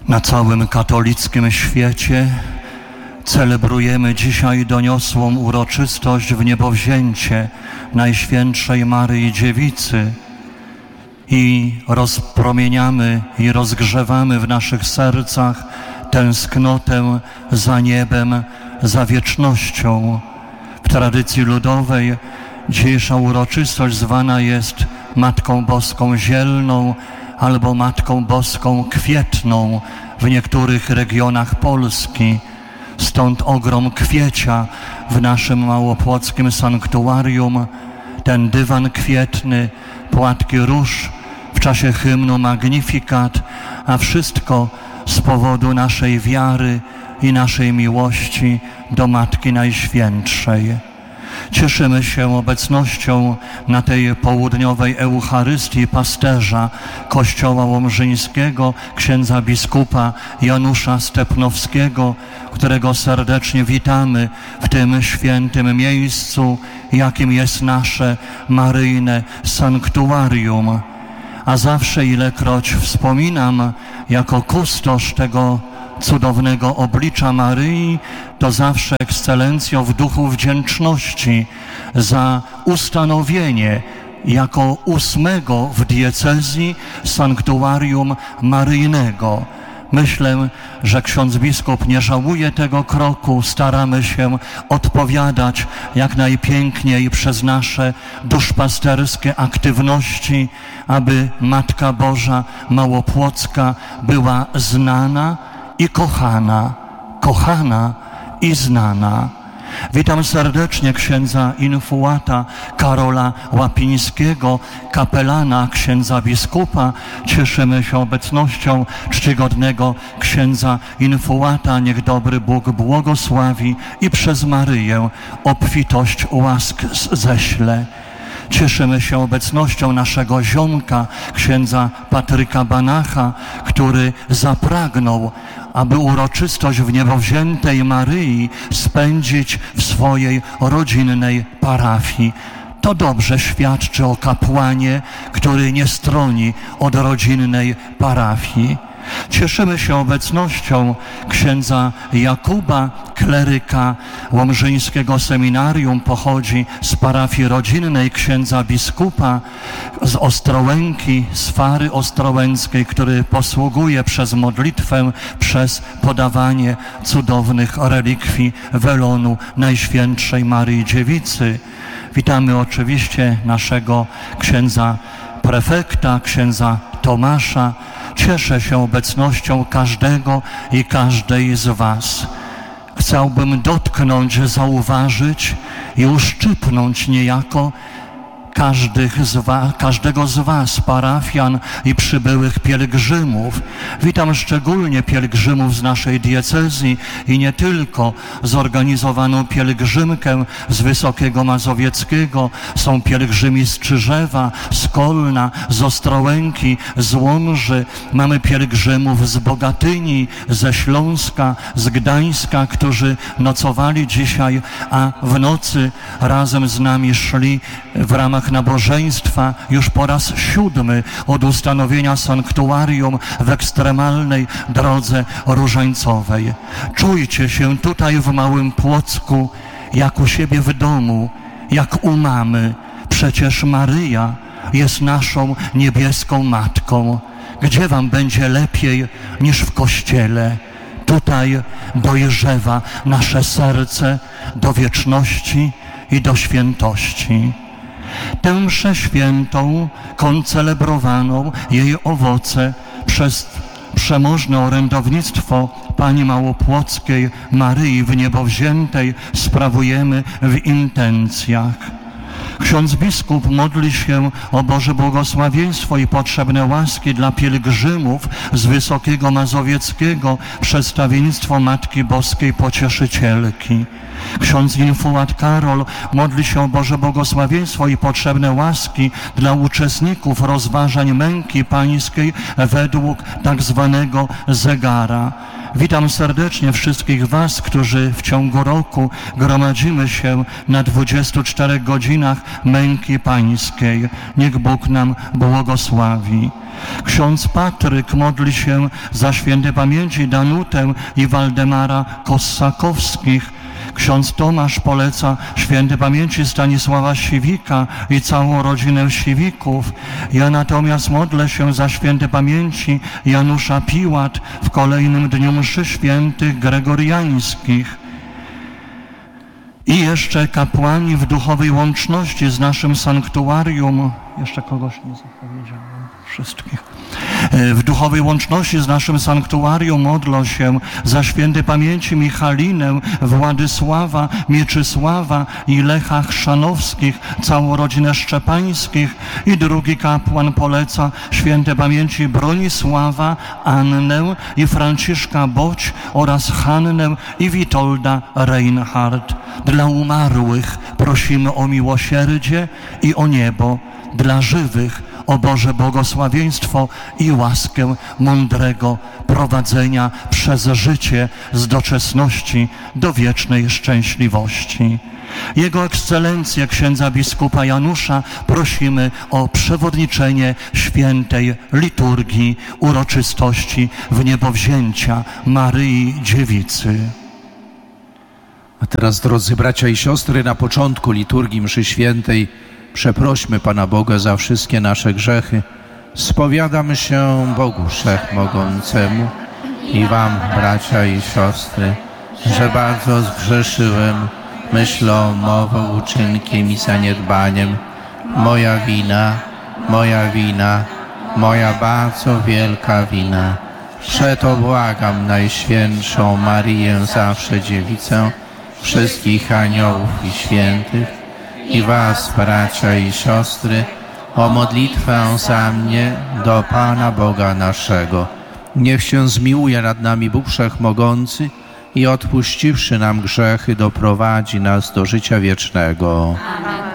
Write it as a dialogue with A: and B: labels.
A: Na całym katolickim świecie celebrujemy dzisiaj doniosłą uroczystość wniebowzięcie Najświętszej Maryi Dziewicy i rozpromieniamy i rozgrzewamy w naszych sercach tęsknotę za niebem, za wiecznością. W tradycji ludowej dzisiejsza uroczystość zwana jest Matką Boską Zielną albo Matką Boską Kwietną w niektórych regionach Polski. Stąd ogrom kwiecia w naszym małopłockim sanktuarium, ten dywan kwietny, płatki róż w czasie hymnu Magnificat, a wszystko z powodu naszej wiary i naszej miłości do Matki Najświętszej. Cieszymy się obecnością na tej południowej Eucharystii pasterza Kościoła Łomżyńskiego, księdza biskupa Janusza Stepnowskiego, którego serdecznie witamy w tym świętym miejscu, jakim jest nasze maryjne sanktuarium. A zawsze, ilekroć wspominam jako kustosz tego cudownego oblicza Maryi, to zawsze, Ekscelencjo, w duchu wdzięczności za ustanowienie jako 8. w diecezji sanktuarium maryjnego. Myślę, że ksiądz biskup nie żałuje tego kroku. Staramy się odpowiadać jak najpiękniej przez nasze duszpasterskie aktywności, aby Matka Boża Małopłocka była znana i kochana, kochana i znana. Witam serdecznie księdza infułata Karola Łapińskiego, kapelana księdza biskupa. Cieszymy się obecnością czcigodnego księdza infułata. Niech dobry Bóg błogosławi i przez Maryję obfitość łask ześle. Cieszymy się obecnością naszego ziomka, księdza Patryka Banacha, który zapragnął, aby uroczystość wniebowziętej Maryi spędzić w swojej rodzinnej parafii. To dobrze świadczy o kapłanie, który nie stroni od rodzinnej parafii. Cieszymy się obecnością księdza Jakuba, kleryka Łomżyńskiego Seminarium, pochodzi z parafii rodzinnej księdza biskupa z Ostrołęki, z Fary Ostrołęckiej, który posługuje przez modlitwę, przez podawanie cudownych relikwii welonu Najświętszej Maryi Dziewicy. Witamy oczywiście naszego księdza prefekta, księdza Tomasza. Cieszę się obecnością każdego i każdej z was. Chciałbym dotknąć, zauważyć i uszczypnąć niejako każdego z was, parafian i przybyłych pielgrzymów. Witam szczególnie pielgrzymów z naszej diecezji i nie tylko. Zorganizowaną pielgrzymkę z Wysokiego Mazowieckiego. Są pielgrzymi z Czyżewa, z Kolna, z Ostrołęki, z Łomży. Mamy pielgrzymów z Bogatyni, ze Śląska, z Gdańska, którzy nocowali dzisiaj, a w nocy razem z nami szli w ramach nabożeństwa już po raz 7 od ustanowienia sanktuarium w ekstremalnej drodze różańcowej. Czujcie się tutaj w Małym Płocku jak u siebie w domu, jak u mamy. Przecież Maryja jest naszą niebieską Matką. Gdzie wam będzie lepiej niż w Kościele? Tutaj dojrzewa nasze serce do wieczności i do świętości. Tę mszę świętą, koncelebrowaną, jej owoce przez przemożne orędownictwo Pani Małopłockiej Maryi Wniebowziętej sprawujemy w intencjach. Ksiądz biskup modli się o Boże błogosławieństwo i potrzebne łaski dla pielgrzymów z Wysokiego Mazowieckiego, przedstawienictwo Matki Boskiej Pocieszycielki. Ksiądz infułat Karol modli się o Boże błogosławieństwo i potrzebne łaski dla uczestników rozważań męki pańskiej według tak zwanego zegara. Witam serdecznie wszystkich Was, którzy w ciągu roku gromadzimy się na 24 godzinach męki pańskiej. Niech Bóg nam błogosławi. Ksiądz Patryk modli się za świętej pamięci Danutę i Waldemara Kossakowskich. Ksiądz Tomasz poleca świętej pamięci Stanisława Siwika i całą rodzinę Siwików. Ja natomiast modlę się za świętej pamięci Janusza Piłat w kolejnym dniu mszy świętych gregoriańskich. I jeszcze kapłani w duchowej łączności z naszym sanktuarium. Jeszcze kogoś nie zapowiedziałem. Wszystkich. W duchowej łączności z naszym sanktuarium modlą się za świętej pamięci Michalinę, Władysława, Mieczysława i Lecha Chrzanowskich, całą rodzinę Szczepańskich. I drugi kapłan poleca świętej pamięci Bronisława, Annę i Franciszka Boć oraz Hannę i Witolda Reinhardt. Dla umarłych prosimy o miłosierdzie i o niebo. Dla żywych o Boże błogosławieństwo i łaskę mądrego prowadzenia przez życie z doczesności do wiecznej szczęśliwości. Jego Ekscelencję księdza biskupa Janusza prosimy o przewodniczenie świętej liturgii uroczystości wniebowzięcia Maryi Dziewicy.
B: A teraz, drodzy bracia i siostry, na początku liturgii mszy świętej przeprośmy Pana Boga za wszystkie nasze grzechy. Spowiadam się Bogu Wszechmogącemu i Wam, bracia i siostry, że bardzo zgrzeszyłem myślą, mową, uczynkiem i zaniedbaniem. Moja wina, moja bardzo wielka wina. Przeto błagam Najświętszą Maryję, zawsze Dziewicę, wszystkich aniołów i świętych, i Was, bracia i siostry, o modlitwę za mnie do Pana Boga naszego. Niech się zmiłuje nad nami Bóg Wszechmogący i odpuściwszy nam grzechy, doprowadzi nas do życia wiecznego.
C: Amen.